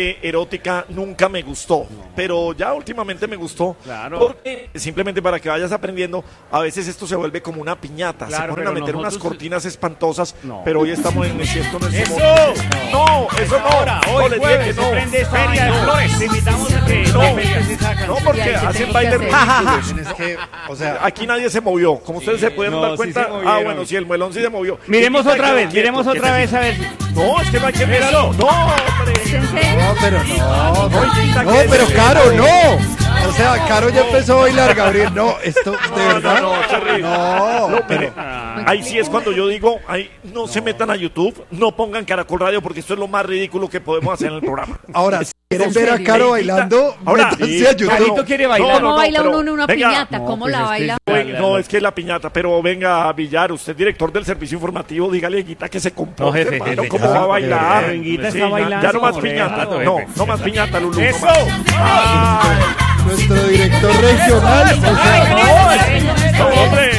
erótica nunca me gustó, pero ya últimamente me gustó. Claro. Porque simplemente para que vayas aprendiendo, a veces esto se vuelve como una piñata. Claro, se ponen a pero meter unas nosotros- cortinas espantosas, No. pero hoy estamos en si esto no es ¡Eso! No, eso no. Ahora, No, hoy les dije jueves que se no. prende esta Feria de vaina. Flores. Te invitamos a que No. te metas esa canción. No, porque Sí, ahí te hacen tengo bailes que hacer. ridículos. Es que, o sea, Aquí nadie se movió. Como ustedes se pueden no, dar sí cuenta. se movieron. Bueno, sí, el muelón sí se movió. Miremos Quita, otra quedó vez, quieto, miremos otra vez a ver. No, es que no hay que mirarlo. No, hombre. ¿Es en serio? no, pero no, Quita, no, que pero se- Caro, no. O sea, Caro ya empezó a bailar, Gabriel. No, esto, de verdad. No, terrible. No, pero. Ahí sí es cuando yo digo, ahí no se metan a YouTube, no pongan Caracol Radio porque esto es lo más ridículo que podemos hacer en el programa. Ahora, si quieren ¿En ver a serio? Caro bailando, Ahora, métanse a YouTube. Carito quiere bailar. ¿Cómo baila pero uno en una venga. piñata? ¿Cómo pues la es que baila? No, es que es la piñata, pero venga, Villar, usted director del servicio informativo, dígale a Guita que se comporte, No, jefe, hermano, jefe. ¿cómo va a bailar? Pero Guita está ya- bailando, Ya no más hombre, piñata, claro, no, jefe. no más piñata, Lulú. ¡Eso! No más. Ay, Nuestro director regional. O sea, no, hombre.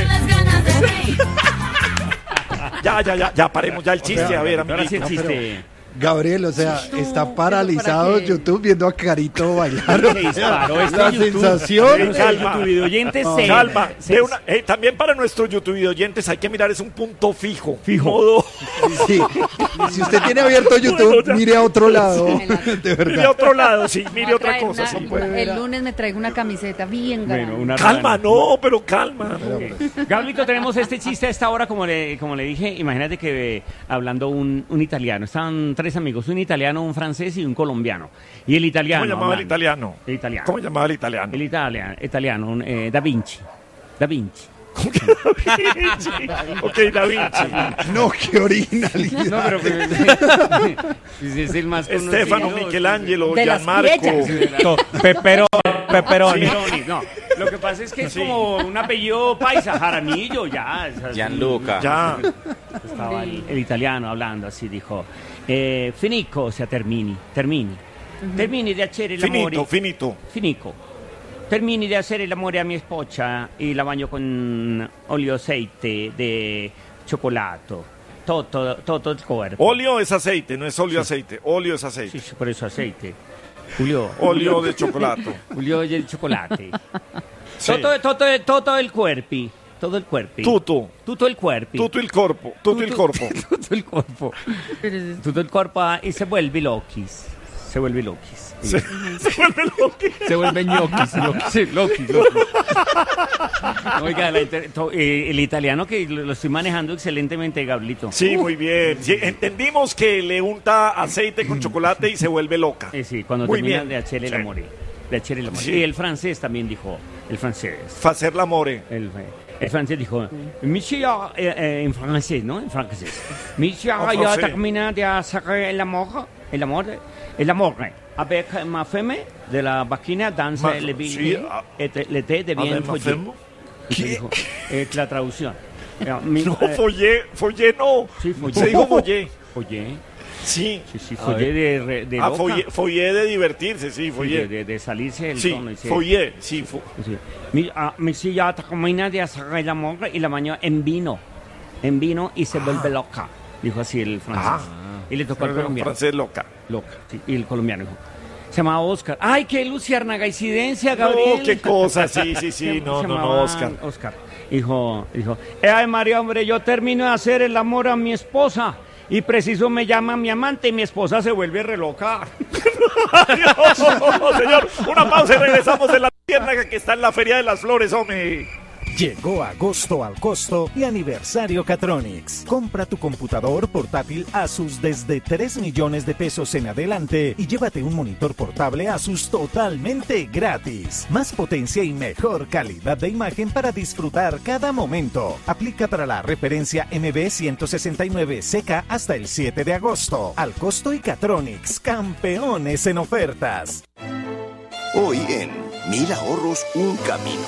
Ya, paremos ya el chiste, a ver, Ahora sí el amiguito. chiste. Gabriel, o sea, está paralizado ¿para qué? YouTube viendo a Carito bailar. Se disparó este La YouTube. sensación. Nuestro Calma. YouTube oyente se- Calma, se- de una- también para nuestros YouTube oyentes hay que mirar, es un punto fijo. Fijo. Modo, Sí. Y si usted tiene abierto YouTube, mire a otro lado. De mire a verdad. otro lado, sí, mire Voy a otra traer cosa. sí. el lunes me traigo una camiseta bien Bueno, grande. una Calma, rana. no, pero calma. Gablito, tenemos este chiste a esta hora, como le dije. Imagínate que hablando un italiano, estaban tres amigos, un italiano, un francés y un colombiano. Y el italiano. ¿Cómo llamaba el hablando. italiano? El italiano. ¿Cómo llamaba el italiano? El italiano, Da Vinci. Da Vinci. Ok, Da Vinci. No, qué originalidad. No, pero pues, es el más conocido. Estefano, Michelangelo, De las Gianmarco. piedras. Pepperoni. No, lo que pasa es que es como un apellido paisa, Jaramillo, ya. o sea, Gianluca. Ya. Estaba el italiano hablando así, dijo, finico, o sea, termini di hacer el amore. Finito. Finico. Termini di hacer el amore a mi esposa y la baño con olio aceite de chocolate. Todo el cuerpo. Óleo es aceite, no es óleo aceite. Óleo es aceite. Sí, por eso aceite. Julio. Óleo de chocolate. Julio y el chocolate. Sí. Todo el cuerpo. Todo el cuerpo. Tutto el cuerpo. Tutto il corpo. Tutto il corpo. Todo el cuerpo. Todo el cuerpo y se vuelve loquis. Se vuelve loquis. Se vuelve loco. Se vuelve ñoquis. Loquis. Oiga, el italiano que lo estoy manejando excelentemente, Gablito. Sí, muy bien. Sí, entendimos que le unta aceite con chocolate y se vuelve loca. Sí, cuando Muy termina bien. de hacer el Sí. amor. De hacer el amor. Sí. Y el francés también dijo, el francés. Facer l'amore. El francés dijo, Monsieur, en francés, ¿no? En francés. Monsieur, En ya francés. terminé de hacer el amor, avec ma femme de la vagina dans Ma- le sí, billets et le té de bien Avec ma follé. femme. Y se dijo, la traducción. Mi- No, follé no. sí, follé. Se dijo follé. Follé. Sí. Sí, follé de loca. Follé de divertirse, sí, Sí, follé. de salirse del Sí, tono. y se- follé, sí. Sí. Mi ya termina de hacer el amor y la bañó en vino y se vuelve loca, dijo así el francés. Y le tocó al colombiano. Francés loca. Loca. Sí, y el colombiano dijo, se llamaba Oscar. ¡Ay, qué luciérnaga incidencia, Gabriel! No, qué cosa, sí. No, Se llamaba Oscar. Dijo, ay, María, hombre, yo termino de hacer el amor a mi esposa. Y preciso me llama mi amante y mi esposa se vuelve re loca. Adiós, señor. Una pausa y regresamos en la tierra que está en la Feria de las Flores, hombre. Llegó agosto al costo y aniversario Catronics. Compra tu computador portátil Asus desde 3 millones de pesos en adelante y llévate un monitor portable Asus totalmente gratis. Más potencia y mejor calidad de imagen para disfrutar cada momento. Aplica para la referencia MB169CK hasta el 7 de agosto. Al costo y Catronics, campeones en ofertas. Hoy en 1000 ahorros, un camino.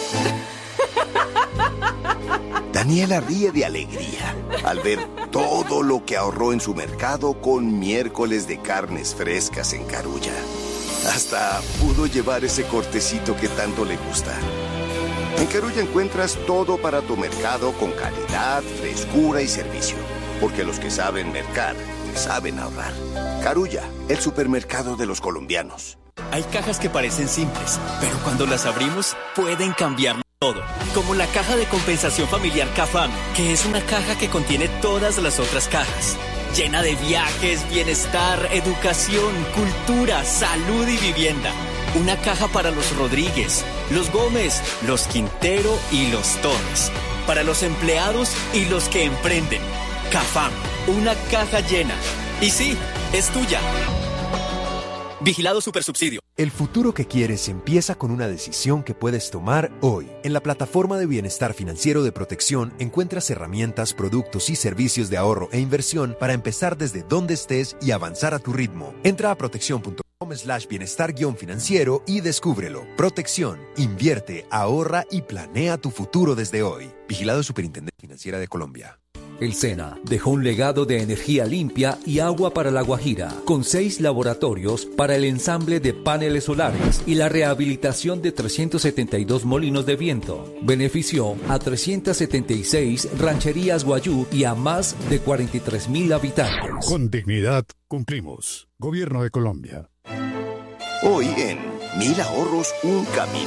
Daniela ríe de alegría al ver todo lo que ahorró en su mercado con miércoles de carnes frescas en Carulla. Hasta pudo llevar ese cortecito que tanto le gusta. En Carulla encuentras todo para tu mercado con calidad, frescura y servicio. Porque los que saben mercar, que saben ahorrar. Carulla, el supermercado de los colombianos. Hay cajas que parecen simples, pero cuando las abrimos pueden cambiarlo todo. Como la caja de compensación familiar CAFAM, que es una caja que contiene todas las otras cajas. Llena de viajes, bienestar, educación, cultura, salud y vivienda. Una caja para los Rodríguez, los Gómez, los Quintero y los Torres. Para los empleados y los que emprenden. CAFAM, una caja llena. Y sí, es tuya. Vigilado Supersubsidio. El futuro que quieres empieza con una decisión que puedes tomar hoy. En la plataforma de bienestar financiero de Protección encuentras herramientas, productos y servicios de ahorro e inversión para empezar desde donde estés y avanzar a tu ritmo. Entra a protección.com/bienestar-financiero y descúbrelo. Protección, invierte, ahorra y planea tu futuro desde hoy. Vigilado Superintendencia Financiera de Colombia. El SENA dejó un legado de energía limpia y agua para La Guajira, con 6 laboratorios para el ensamble de paneles solares y la rehabilitación de 372 molinos de viento. Benefició a 376 rancherías guayú y a más de 43,000 habitantes. Con dignidad cumplimos. Gobierno de Colombia. Hoy en 1000 ahorros, un camino.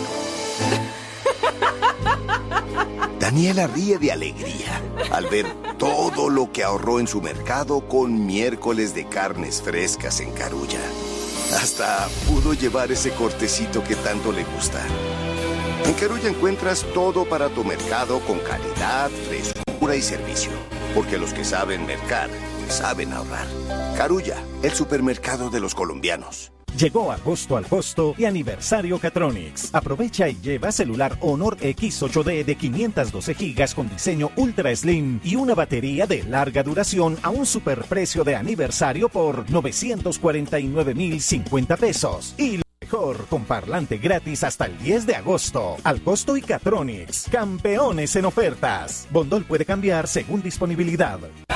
Daniela ríe de alegría al ver todo lo que ahorró en su mercado con miércoles de carnes frescas en Carulla. Hasta pudo llevar ese cortecito que tanto le gusta. En Carulla encuentras todo para tu mercado con calidad, frescura y servicio. Porque los que saben mercar, saben ahorrar. Carulla, el supermercado de los colombianos. Llegó agosto al costo y aniversario Catronics. Aprovecha y lleva celular Honor X8D de 512 GB con diseño Ultra Slim y una batería de larga duración a un superprecio de aniversario por 949,050 pesos. Y lo mejor, con parlante gratis hasta el 10 de agosto. Al costo y Catronics, campeones en ofertas. Bondol puede cambiar según disponibilidad.